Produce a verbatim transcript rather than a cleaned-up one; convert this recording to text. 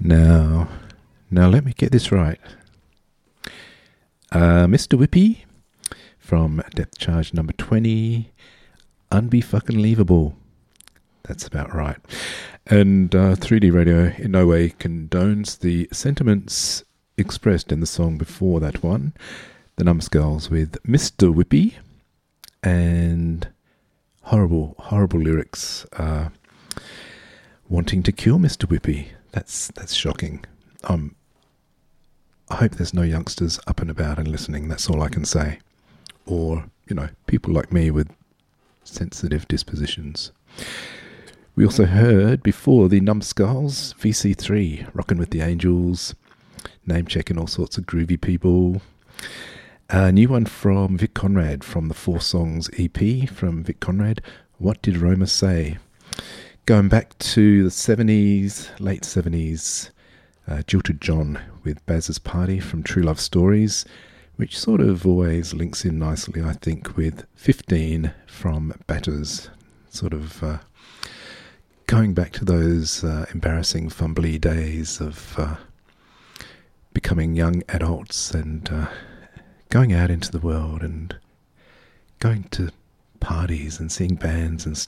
Now, now let me get this right. Uh, Mister Whippy from Depth Charge number twenty, Unbe-fucking-leavable. That's about right. And uh, three D Radio in no way condones the sentiments expressed in the song before that one, The Numbskulls with Mister Whippy, and horrible, horrible lyrics, uh, wanting to kill Mister Whippy. That's that's shocking. Um, I hope there's no youngsters up and about and listening. That's all I can say. Or, you know, people like me with sensitive dispositions. We also heard before the Numbskulls, V C three, Rockin' with the Angels, name checking all sorts of groovy people. A new one from Vic Conrad from the Four Songs E P from Vic Conrad, What Did Roma Say? Going back to the seventies, late seventies, uh, Jilted John with Baz's Party from True Love Stories, which sort of always links in nicely, I think, with fifteen from Batters, sort of uh, going back to those uh, embarrassing, fumbly days of uh, becoming young adults and uh, going out into the world and going to parties and seeing bands and